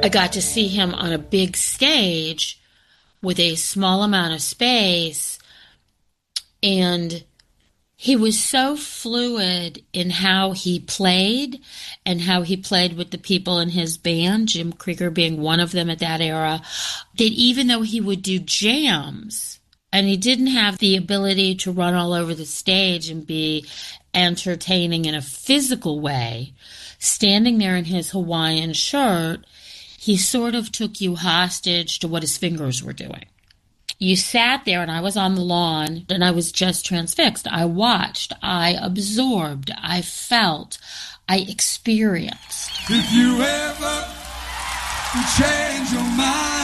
I got to see him on a big stage with a small amount of space, and he was so fluid in how he played and how he played with the people in his band, Jim Krieger being one of them at that era, that even though he would do jams and he didn't have the ability to run all over the stage and be entertaining in a physical way, standing there in his Hawaiian shirt, he sort of took you hostage to what his fingers were doing. You sat there, and I was on the lawn, and I was just transfixed. I watched, I absorbed, I felt, I experienced. If you ever change your mind,